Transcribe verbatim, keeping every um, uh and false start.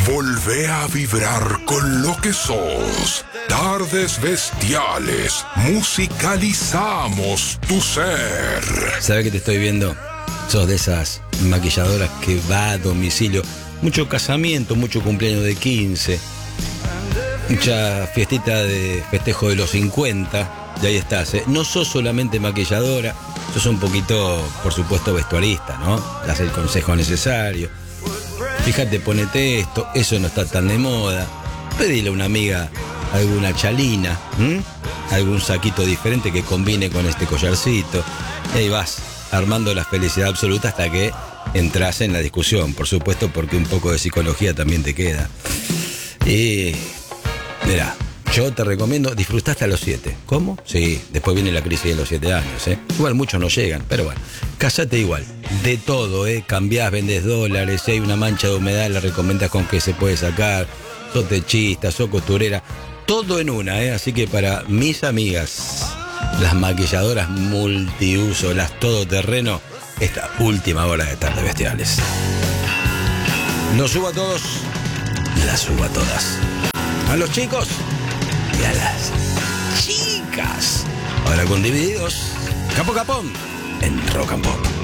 Volvé a vibrar con lo que sos. Tardes Bestiales. Musicalizamos tu ser. ¿Sabes que te estoy viendo? Sos de esas maquilladoras que va a domicilio. Mucho casamiento, mucho cumpleaños de quince, mucha fiestita de festejo de los cincuenta. Y ahí estás, ¿eh? No sos solamente maquilladora, sos un poquito, por supuesto, vestuarista, ¿no? Das el consejo necesario. Fíjate, ponete esto, eso no está tan de moda. Pedile a una amiga alguna chalina, ¿m? algún saquito diferente que combine con este collarcito. Y ahí vas, armando la felicidad absoluta hasta que entras en la discusión, por supuesto, porque un poco de psicología también te queda. Y mirá, yo te recomiendo, disfrutaste a los siete. ¿Cómo? Sí, después viene la crisis de los siete años, ¿eh? Igual muchos no llegan, pero bueno, casate igual. De todo, ¿eh? Cambiás, vendés dólares, si hay una mancha de humedad, la recomendás con qué se puede sacar. Sos techista, sos costurera, todo en una, ¿eh? Así que para mis amigas, las maquilladoras multiuso, las todoterreno, esta última hora de Tardes Bestiales. Los subo a todos, las subo a todas. A los chicos y a las chicas. Ahora con Divididos, Capo Capón, en Rock and Pop.